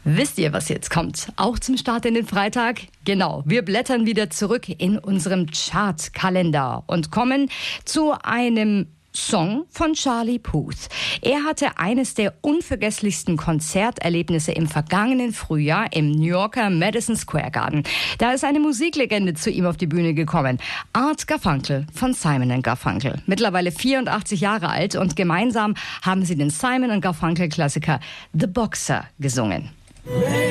Wisst ihr, was jetzt kommt? Auch zum Start in den Freitag? Genau, wir blättern wieder zurück in unserem Chartkalender und kommen zu einem Song von Charlie Puth. Er hatte eines der unvergesslichsten Konzerterlebnisse im vergangenen Frühjahr im New Yorker Madison Square Garden. Da ist eine Musiklegende zu ihm auf die Bühne gekommen. Art Garfunkel von Simon & Garfunkel. Mittlerweile 84 Jahre alt und gemeinsam haben sie den Simon & Garfunkel Klassiker The Boxer gesungen.